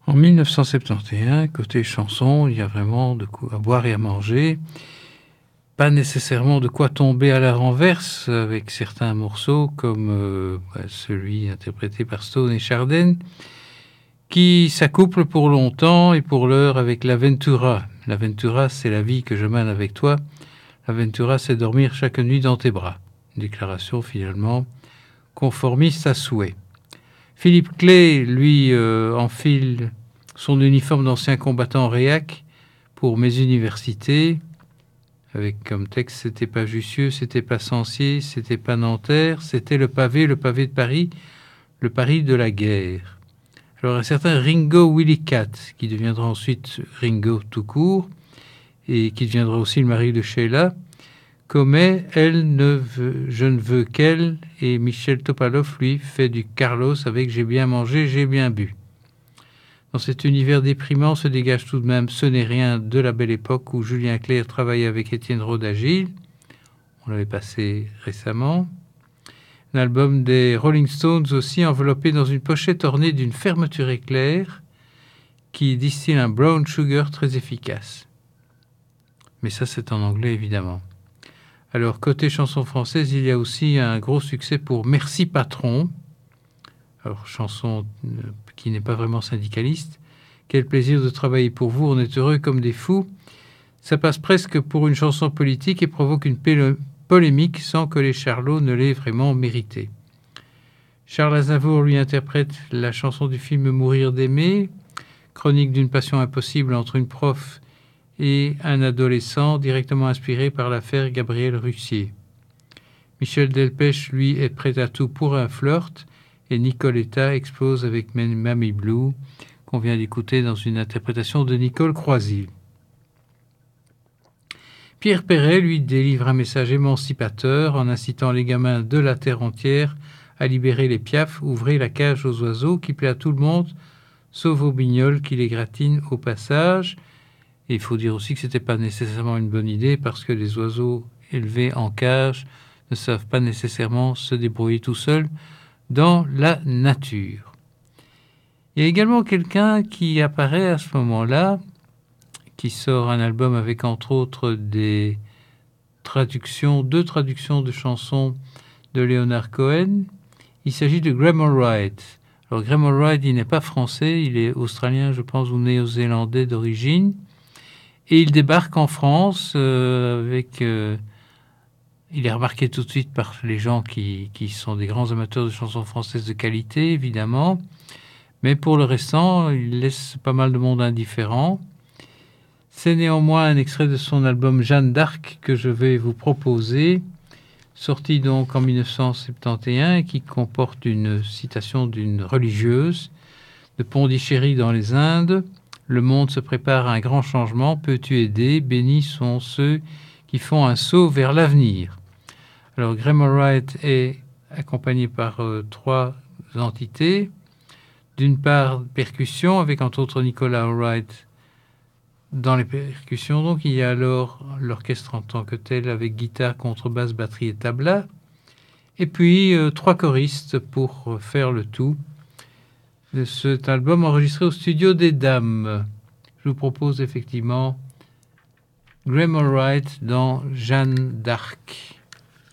En 1971, côté chanson, il y a vraiment de quoi à boire et à manger. Pas nécessairement de quoi tomber à la renverse avec certains morceaux comme celui interprété par Stone et Chardin, qui s'accouple pour longtemps et pour l'heure avec l'Aventura. L'Aventura, c'est la vie que je mène avec toi. L'Aventura, c'est dormir chaque nuit dans tes bras. Une déclaration finalement conformiste à souhait. Philippe Clay, lui, enfile son uniforme d'ancien combattant réac pour mes universités, avec comme texte « C'était pas Jussieu, c'était pas Censier, c'était pas Nanterre, c'était le pavé de Paris, le Paris de la guerre ». Alors un certain Ringo Willy Cat, qui deviendra ensuite Ringo tout court, et qui deviendra aussi le mari de Sheila, commet « Je ne veux qu'elle » et Michel Topalov, lui, fait du Carlos avec « J'ai bien mangé, j'ai bien bu ». Dans cet univers déprimant se dégage tout de même « Ce n'est rien » de la belle époque où Julien Clerc travaillait avec Étienne Roda-Gil. On l'avait passé récemment. Un album des Rolling Stones aussi, enveloppé dans une pochette ornée d'une fermeture éclair qui distille un brown sugar très efficace. Mais ça, c'est en anglais, évidemment. Alors, côté chanson française, il y a aussi un gros succès pour Merci Patron. Alors, chanson qui n'est pas vraiment syndicaliste. Quel plaisir de travailler pour vous, on est heureux comme des fous. Ça passe presque pour une chanson politique et provoque une polémique sans que les Charlots ne l'aient vraiment mérité. Charles Aznavour lui interprète la chanson du film Mourir d'aimer, chronique d'une passion impossible entre une prof et un adolescent, directement inspiré par l'affaire Gabriel Russier. Michel Delpech, lui, est prêt à tout pour un flirt, et Nicoletta explose avec Mamie Blue, qu'on vient d'écouter dans une interprétation de Nicole Croisille. Pierre Perret, lui, délivre un message émancipateur en incitant les gamins de la terre entière à libérer les piafs, ouvrez la cage aux oiseaux, qui plaît à tout le monde, sauf aux bignoles qui les gratinent au passage. Et il faut dire aussi que ce n'était pas nécessairement une bonne idée parce que les oiseaux élevés en cage ne savent pas nécessairement se débrouiller tout seuls dans la nature. Il y a également quelqu'un qui apparaît à ce moment-là, qui sort un album avec entre autres deux traductions de chansons de Leonard Cohen. Il s'agit de Graham Allred. Alors Graham Allred, il n'est pas français, il est australien, je pense, ou néo-zélandais d'origine. Et il débarque en France avec... il est remarqué tout de suite par les gens qui sont des grands amateurs de chansons françaises de qualité, évidemment. Mais pour le restant, il laisse pas mal de monde indifférent. C'est néanmoins un extrait de son album Jeanne d'Arc que je vais vous proposer, sorti donc en 1971 et qui comporte une citation d'une religieuse de Pondichéry dans les Indes. Le monde se prépare à un grand changement, peux-tu aider? Bénis sont ceux qui font un saut vers l'avenir. Alors Graham Allred est accompagné par trois entités. D'une part, percussion, avec entre autres Nicolas Allred dans les percussions. Donc il y a alors l'orchestre en tant que tel, avec guitare, contrebasse, batterie et tabla. Et puis trois choristes pour faire le tout de cet album enregistré au studio des Dames. Je vous propose effectivement Graham Allred dans Jeanne d'Arc.